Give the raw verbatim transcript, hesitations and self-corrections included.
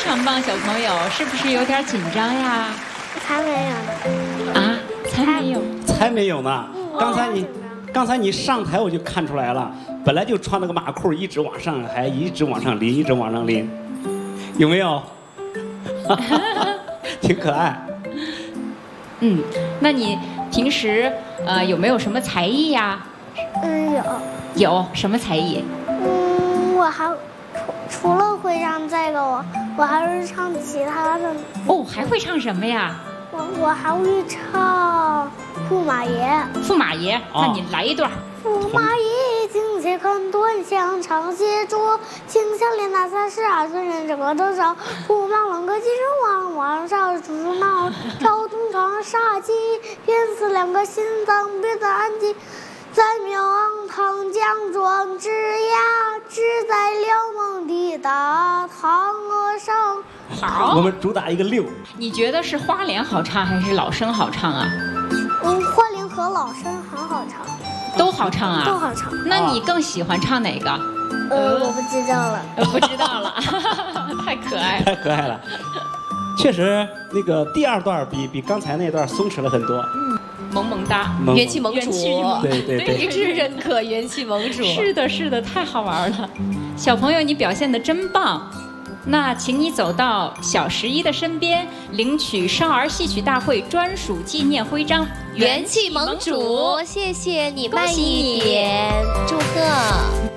常棒，小朋友，是不是有点紧张呀？ 才没有呢。 啊，才没有， 才没有呢。刚才你，刚才你上台我就看出来了，本来就穿那个马裤，一直往上，还一直往上拎，一直往上拎，有没有？挺可爱。 嗯，那你平时呃有没有什么才艺呀？ 嗯，有。 有什么才艺？ 嗯，我还除除了会唱这个，我我还会唱其他的。 哦，还会唱什么呀？ 我我还会唱驸马爷。 驸马爷，那你来一段。 驸马爷颈切看端详，长斜桌，青下脸大三十二岁人这个多少？驸马郎个几声王，王上楚楚闹，朝东床杀鸡，偏死两个心脏别的安静。在庙昂堂将壮志呀，志在辽梦的大堂上。 好， 我们主打一个六。 你觉得是花脸好唱还是老生好唱啊？ 嗯，花脸和老生很好唱。 都好唱啊， 都好唱。 那你更喜欢唱哪个？ 呃，我不知道了， 不知道了，太可爱了， 太可爱了。确实，那个第二段比比刚才那段松弛了很多。 嗯，萌萌哒， 萌元气盟主， 对对对， 一致认可元气盟主。 是的，是的，太好玩了。小朋友，你表现得真棒。那请你走到小十一的身边，领取少儿戏曲大会专属纪念徽章。 元气盟主，谢谢你，慢一点，祝贺。